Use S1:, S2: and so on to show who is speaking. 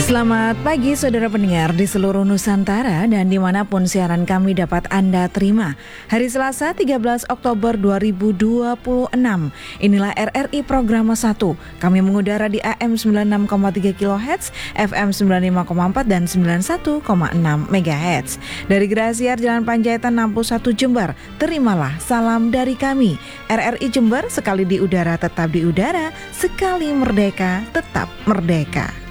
S1: Selamat pagi saudara pendengar di seluruh Nusantara dan dimanapun siaran kami dapat Anda terima. Hari Selasa 13 Oktober 2026. Inilah RRI Program 1. Kami mengudara di AM 96,3 kHz, FM 95,4 dan 91,6 MHz. Dari Grasiar Jalan Panjaitan 61 Jember, terimalah salam dari kami. RRI Jember, sekali di udara tetap di udara, sekali merdeka tetap merdeka.